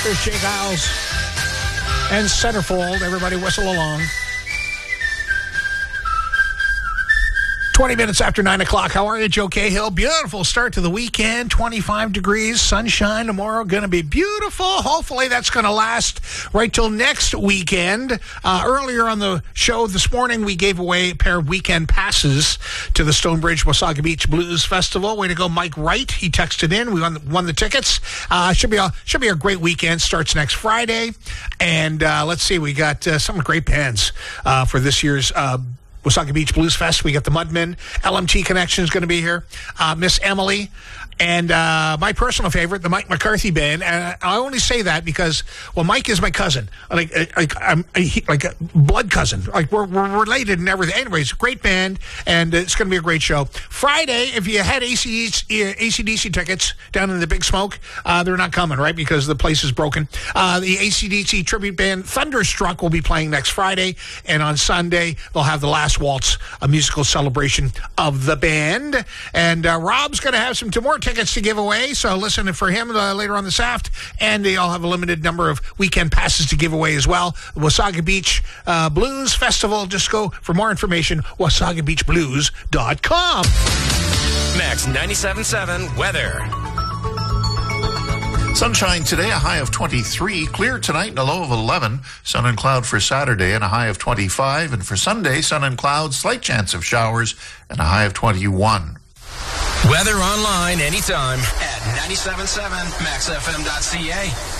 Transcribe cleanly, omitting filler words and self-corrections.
There's Jay Giles and Centerfold. Everybody whistle along. 20 minutes after 9 o'clock. How are you, Joe Cahill? Beautiful start to the weekend. 25 degrees, sunshine tomorrow. Going to be beautiful. Hopefully that's going to last right till next weekend. Earlier on the show this morning, we gave away a pair of weekend passes to the Stonebridge Wasaga Beach Blues Festival. Way to go, Mike Wright. He texted in. We won the tickets. Should be a great weekend. Starts next Friday. And let's see, we got some great bands for this year's Wasaga Beach Blues Fest. We got the Mudmen. LMT Connection is going to be here. Miss Emily. And my personal favorite, the Mike McCarthy Band. And I only say that because, well, Mike is my cousin. I'm like a blood cousin. Like, we're related and everything. Anyways, great band, and it's going to be a great show. Friday, if you had AC/DC tickets down in the Big Smoke, they're not coming, right? Because the place is broken. The AC/DC tribute band Thunderstruck will be playing next Friday. And on Sunday, they'll have the Last Waltz, a musical celebration of the band. And Rob's going to have some more tickets to give away, so listen for him later on this aft. And they all have a limited number of weekend passes to give away as well. The Wasaga Beach Blues Festival. Just go for more information, wasagabeachblues.com. Max 97.7 weather. Sunshine today, a high of 23. Clear tonight and a low of 11. Sun and cloud for Saturday and a high of 25. And for Sunday, sun and cloud, slight chance of showers and a high of 21. Weather online anytime at 97.7maxfm.ca.